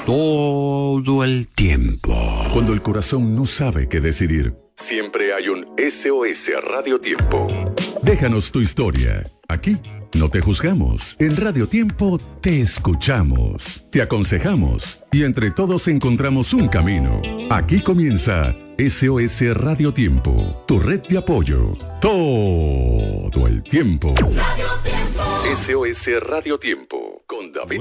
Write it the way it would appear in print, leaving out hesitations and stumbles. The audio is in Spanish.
todo el tiempo. Cuando el corazón no sabe qué decidir, siempre hay un SOS Radio Tiempo. Déjanos tu historia. Aquí no te juzgamos. En Radio Tiempo te escuchamos, te aconsejamos y entre todos encontramos un camino. Aquí comienza SOS Radio Tiempo, tu red de apoyo. Todo el tiempo. Radio Tiempo. SOS Radio Tiempo con David